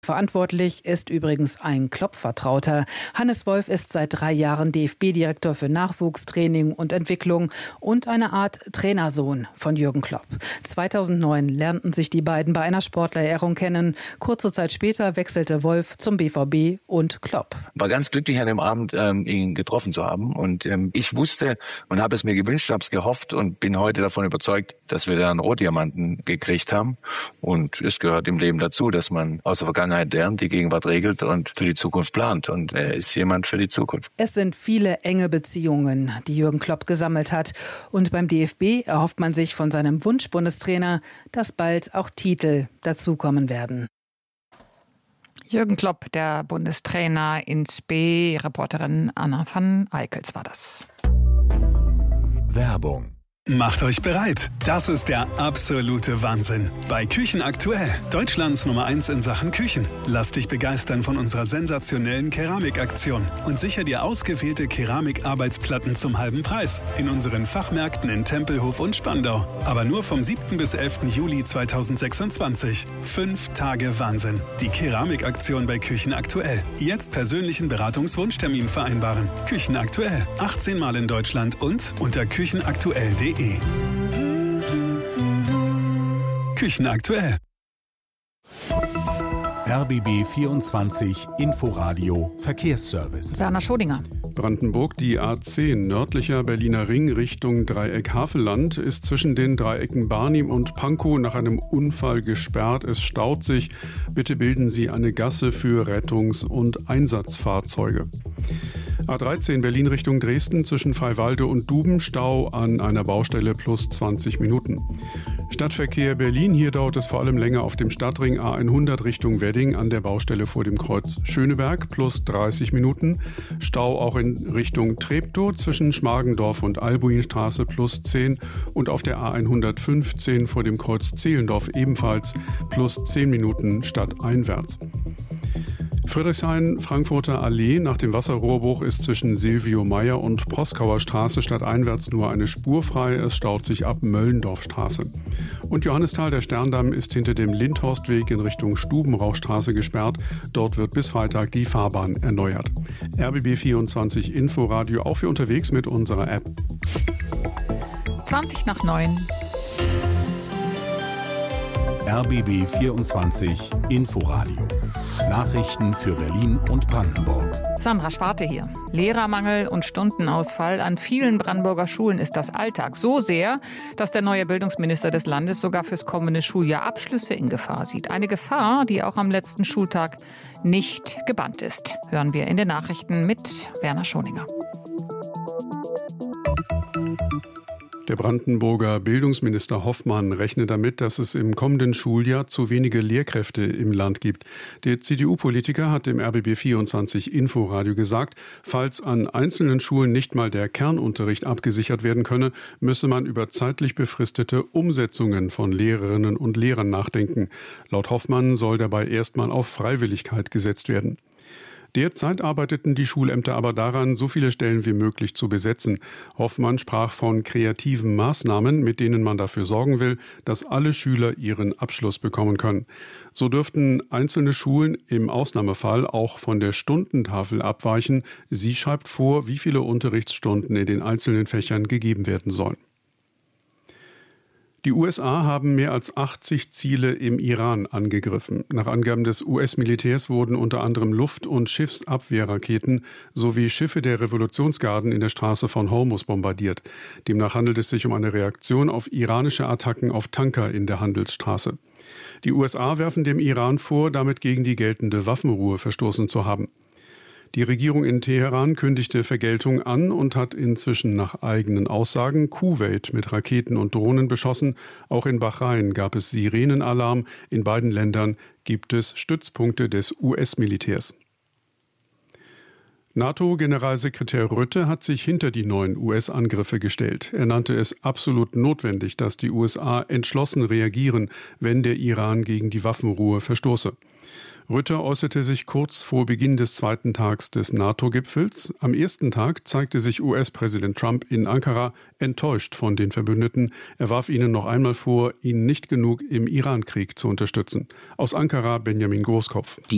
Verantwortlich ist übrigens ein Klopp-Vertrauter. Hannes Wolf ist seit 3 Jahren DFB-Direktor für Nachwuchstraining und Entwicklung und eine Art Trainersohn von Jürgen Klopp. 2009 lernten sich die beiden bei einer Sportlerehrung kennen. Kurze Zeit später wechselte Wolf zum BVB und Klopp. War ganz glücklich an dem Abend, ihn getroffen zu haben. Und ich wusste und habe es mir gewünscht, habe es gehofft und bin heute davon überzeugt, dass wir da einen Rohdiamanten gekriegt haben. Und es gehört im Leben dazu, dass man aus der Vergangenheit lernt, die Gegenwart regelt und für die Zukunft plant. Und er ist jemand für die Zukunft. Es sind viele enge Beziehungen, die Jürgen Klopp gesammelt hat. Und beim DFB erhofft man sich von seinem Wunschbundestrainer, dass bald auch Titel dazukommen werden. Jürgen Klopp, der Bundestrainer in Spee. Reporterin Anna van Eickels war das. Werbung. Macht euch bereit. Das ist der absolute Wahnsinn. Bei Küchen aktuell, Deutschlands Nummer 1 in Sachen Küchen. Lass dich begeistern von unserer sensationellen Keramikaktion und sicher dir ausgewählte Keramikarbeitsplatten zum halben Preis in unseren Fachmärkten in Tempelhof und Spandau. Aber nur vom 7. bis 11. Juli 2026. 5 Tage Wahnsinn. Die Keramikaktion bei Küchen aktuell. Jetzt persönlichen Beratungswunschtermin vereinbaren. Küchen aktuell. 18 Mal in Deutschland und unter küchenaktuell.de. Küchen aktuell. RBB 24 Inforadio Verkehrsservice. Werner Schodinger. Brandenburg, die A10 nördlicher Berliner Ring Richtung Dreieck Havelland ist zwischen den Dreiecken Barnim und Pankow nach einem Unfall gesperrt. Es staut sich. Bitte bilden Sie eine Gasse für Rettungs- und Einsatzfahrzeuge. A13 Berlin Richtung Dresden zwischen Freiwalde und Duben, Stau an einer Baustelle plus 20 Minuten. Stadtverkehr Berlin, hier dauert es vor allem länger auf dem Stadtring A100 Richtung Wedding an der Baustelle vor dem Kreuz Schöneberg plus 30 Minuten. Stau auch in Richtung Treptow zwischen Schmargendorf und Albuinstraße plus 10 und auf der A115 vor dem Kreuz Zehlendorf ebenfalls plus 10 Minuten stadteinwärts. Friedrichshain, Frankfurter Allee. Nach dem Wasserrohrbruch ist zwischen Silvio Meyer und Proskauer Straße stadteinwärts nur eine Spur frei. Es staut sich ab Möllendorfstraße. Und Johannisthal, der Sterndamm, ist hinter dem Lindhorstweg in Richtung Stubenrauchstraße gesperrt. Dort wird bis Freitag die Fahrbahn erneuert. RBB 24 Inforadio, auch für unterwegs mit unserer App. 8:20. RBB 24 Inforadio. Nachrichten für Berlin und Brandenburg. Sandra Schwarte hier. Lehrermangel und Stundenausfall an vielen Brandenburger Schulen ist das Alltag. So sehr, dass der neue Bildungsminister des Landes sogar fürs kommende Schuljahr Abschlüsse in Gefahr sieht. Eine Gefahr, die auch am letzten Schultag nicht gebannt ist. Hören wir in den Nachrichten mit Werner Schoninger. Der Brandenburger Bildungsminister Hoffmann rechnet damit, dass es im kommenden Schuljahr zu wenige Lehrkräfte im Land gibt. Der CDU-Politiker hat im RBB 24 Inforadio gesagt, falls an einzelnen Schulen nicht mal der Kernunterricht abgesichert werden könne, müsse man über zeitlich befristete Umsetzungen von Lehrerinnen und Lehrern nachdenken. Laut Hoffmann soll dabei erstmal auf Freiwilligkeit gesetzt werden. Derzeit arbeiteten die Schulämter aber daran, so viele Stellen wie möglich zu besetzen. Hoffmann sprach von kreativen Maßnahmen, mit denen man dafür sorgen will, dass alle Schüler ihren Abschluss bekommen können. So dürften einzelne Schulen im Ausnahmefall auch von der Stundentafel abweichen. Sie schreibt vor, wie viele Unterrichtsstunden in den einzelnen Fächern gegeben werden sollen. Die USA haben mehr als 80 Ziele im Iran angegriffen. Nach Angaben des US-Militärs wurden unter anderem Luft- und Schiffsabwehrraketen sowie Schiffe der Revolutionsgarden in der Straße von Hormuz bombardiert. Demnach handelt es sich um eine Reaktion auf iranische Attacken auf Tanker in der Handelsstraße. Die USA werfen dem Iran vor, damit gegen die geltende Waffenruhe verstoßen zu haben. Die Regierung in Teheran kündigte Vergeltung an und hat inzwischen nach eigenen Aussagen Kuwait mit Raketen und Drohnen beschossen. Auch in Bahrain gab es Sirenenalarm. In beiden Ländern gibt es Stützpunkte des US-Militärs. NATO-Generalsekretär Rutte hat sich hinter die neuen US-Angriffe gestellt. Er nannte es absolut notwendig, dass die USA entschlossen reagieren, wenn der Iran gegen die Waffenruhe verstoße. Rutte äußerte sich kurz vor Beginn des zweiten Tags des NATO-Gipfels. Am ersten Tag zeigte sich US-Präsident Trump in Ankara enttäuscht von den Verbündeten. Er warf ihnen noch einmal vor, ihn nicht genug im Iran-Krieg zu unterstützen. Aus Ankara Benjamin Großkopf. Die